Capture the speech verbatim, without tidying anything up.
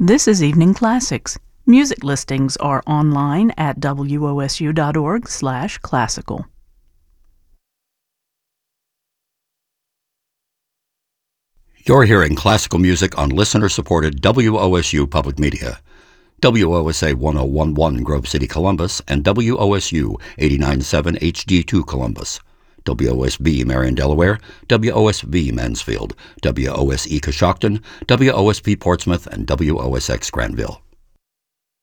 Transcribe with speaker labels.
Speaker 1: This is Evening Classics. Music listings are online at W O S U dot org slash classical.
Speaker 2: You're hearing classical music on listener-supported W O S U Public Media. W O S A ten eleven Grove City, Columbus, and W O S U eighty-nine point seven H D two Columbus. W O S B Marion, Delaware, W O S V Mansfield, W O S E Coshocton, W O S P Portsmouth, and W O S X Granville.